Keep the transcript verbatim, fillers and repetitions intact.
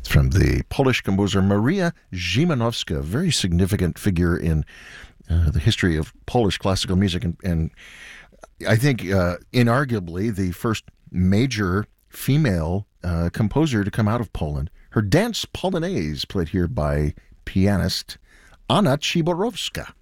from the Polish composer Maria Szymanowska, a very significant figure in uh, the history of Polish classical music, and, and I think uh, inarguably the first major female uh, composer to come out of Poland. Her dance Polonaise, played here by pianist Anna Ciborowska.